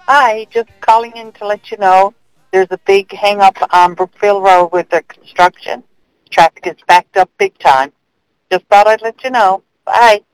Hi, just calling in to let you know there's a big hang-up on Brookfield Road with the construction. Traffic is backed up big time. Just thought I'd let you know. Bye.